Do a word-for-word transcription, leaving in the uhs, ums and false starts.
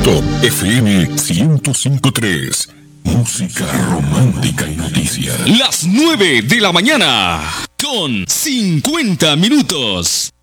Top F M ciento cinco punto tres. Música romántica y noticias. Las nueve de la mañana con cincuenta minutos.